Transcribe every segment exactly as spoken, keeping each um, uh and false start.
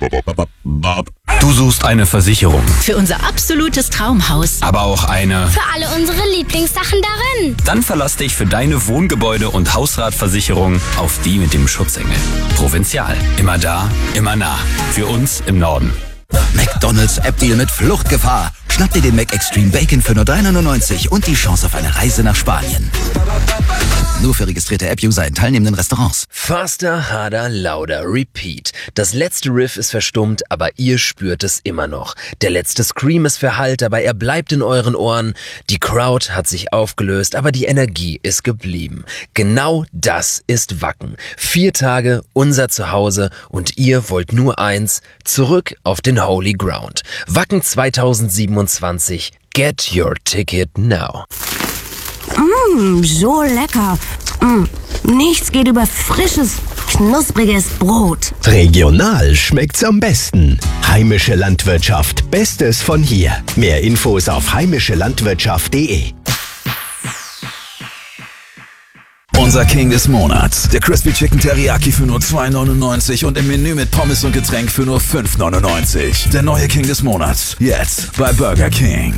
Du suchst eine Versicherung, Für unser absolutes Traumhaus. aber auch eine. Für alle unsere Lieblingssachen darin. Dann verlass dich für deine Wohngebäude- und Hausratversicherung auf die mit dem Schutzengel. Provinzial. Immer da, immer nah. Für uns im Norden. McDonald's App-Deal mit Fluchtgefahr. Schnapp dir den Mac Extreme Bacon für nur drei neunundneunzig und die Chance auf eine Reise nach Spanien. Nur für registrierte App-User in teilnehmenden Restaurants. Faster, harder, lauter, repeat. Das letzte Riff ist verstummt, aber ihr spürt es immer noch. Der letzte Scream ist verhallt, aber er bleibt in euren Ohren. Die Crowd hat sich aufgelöst, aber die Energie ist geblieben. Genau das ist Wacken. Vier Tage, unser Zuhause und ihr wollt nur eins, zurück auf den Holy Ground. Wacken zweitausendsiebenundzwanzig. Get your ticket now. Mmm, so lecker. Mm, nichts geht über frisches, knuspriges Brot. Regional schmeckt's am besten. Heimische Landwirtschaft, Bestes von hier. Mehr Infos auf heimische landwirtschaft punkt de. Unser King des Monats. Der Crispy Chicken Teriyaki für nur zwei neunundneunzig und im Menü mit Pommes und Getränk für nur fünf neunundneunzig. Der neue King des Monats. Jetzt bei Burger King.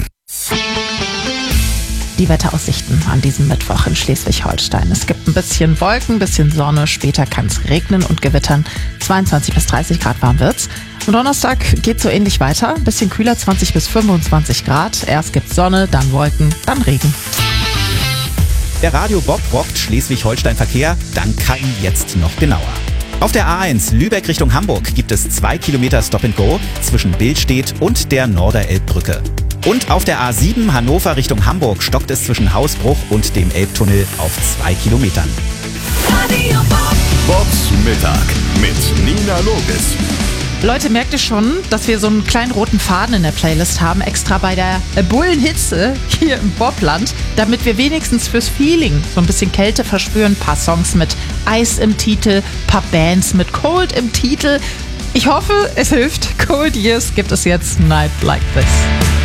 Die Wetteraussichten an diesem Mittwoch in Schleswig-Holstein. Es gibt ein bisschen Wolken, ein bisschen Sonne, später kann es regnen und gewittern. zweiundzwanzig bis dreißig Grad warm wird's. Am Donnerstag geht so ähnlich weiter, ein bisschen kühler, zwanzig bis fünfundzwanzig Grad. Erst gibt's Sonne, dann Wolken, dann Regen. Der Radio Bob rockt Schleswig-Holstein-Verkehr, dann kann jetzt noch genauer. Auf der A eins Lübeck Richtung Hamburg gibt es zwei Kilometer Stop-and-Go zwischen Billstedt und der Norderelbbrücke. Und auf der A sieben Hannover Richtung Hamburg stockt es zwischen Hausbruch und dem Elbtunnel auf zwei Kilometern. Radio Bob. Bobs Mittag mit Nina Logis. Leute, merkt ihr schon, dass wir so einen kleinen roten Faden in der Playlist haben, extra bei der Bullenhitze hier im Bobland, damit wir wenigstens fürs Feeling so ein bisschen Kälte verspüren. Ein paar Songs mit Eis im Titel, paar Bands mit Cold im Titel. Ich hoffe, es hilft. Cold Years gibt es jetzt Night Like This.